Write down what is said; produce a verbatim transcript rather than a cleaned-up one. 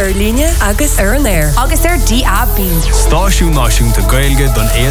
ar líne agus ar an air. Agus ar D A B. Stáisiún náisiúnta Gaeilge don